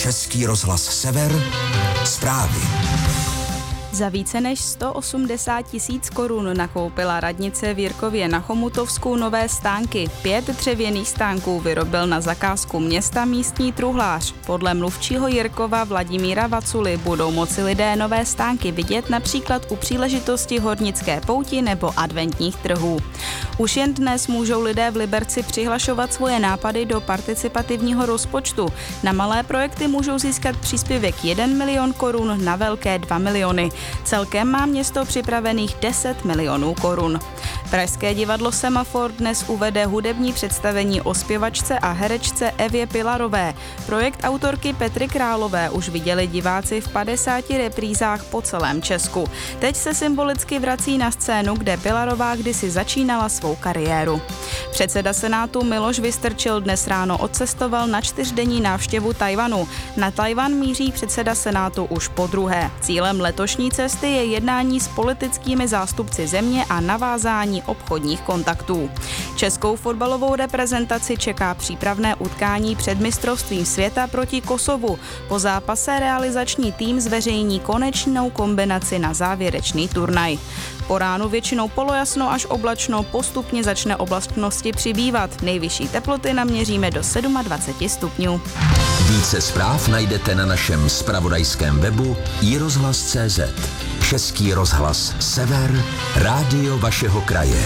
Český rozhlas Sever, zprávy. Za více než 180 000 korun nakoupila radnice v Jirkově na Chomutovsku nové stánky. 5 dřevěných stánků vyrobil na zakázku města místní truhlář. Podle mluvčího Jirkova Vladimíra Vaculy budou moci lidé nové stánky vidět například u příležitosti hornické pouti nebo adventních trhů. Už jen dnes můžou lidé v Liberci přihlašovat svoje nápady do participativního rozpočtu. Na malé projekty můžou získat příspěvek 1 milion korun, na velké 2 miliony. Celkem má město připravených 10 milionů korun. Pražské divadlo Semafor dnes uvede hudební představení o zpěvačce a herečce Evě Pilarové. Projekt autorky Petry Králové už viděli diváci v 50 reprízách po celém Česku. Teď se symbolicky vrací na scénu, kde Pilarová kdysi začínala svou kariéru. Předseda Senátu Miloš Vystrčil dnes ráno odcestoval na 4denní návštěvu Tchaj-wanu. Na Tchaj-wan míří předseda Senátu už podruhé. Cílem letošní cesty je jednání s politickými zástupci země a navázání obchodních kontaktů. Českou fotbalovou reprezentaci čeká přípravné utkání před mistrovstvím světa proti Kosovu. Po zápase realizační tým zveřejní konečnou kombinaci na závěrečný turnaj. Po ránu většinou polojasno až oblačno, postupně začne oblačnosti přibývat. Nejvyšší teploty naměříme do 27 stupňů. Více zpráv najdete na našem zpravodajském webu iRozhlas.cz. Český rozhlas Sever, rádio vašeho kraje.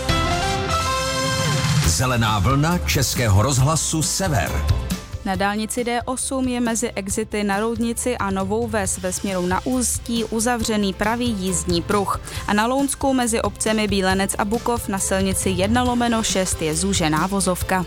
Zelená vlna Českého rozhlasu Sever. Na dálnici D8 je mezi exity na Roudnici a Novou Ves ve směru na Ústí uzavřený pravý jízdní pruh. A na Lounsku mezi obcemi Bílenec a Bukov na silnici 1/6 je zúžená vozovka.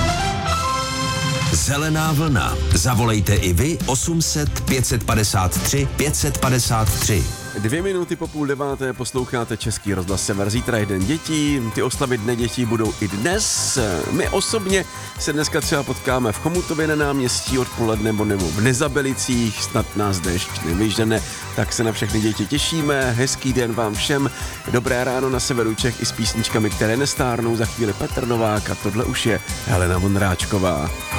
Zelená vlna. Zavolejte i vy 800 553 553. 2 minuty po 8:30 posloucháte Český rozhlas Sever. Zítra je den dětí, ty oslavy dne dětí budou i dnes. My osobně se dneska třeba potkáme v Chomutově na náměstí odpoledne nebo v Nezabelicích, snad nás déšť nevyžene, tak se na všechny děti těšíme. Hezký den vám všem, dobré ráno na severu Čech i s písničkami, které nestárnou. Za chvíli Petr Novák a tohle už je Helena Vondráčková.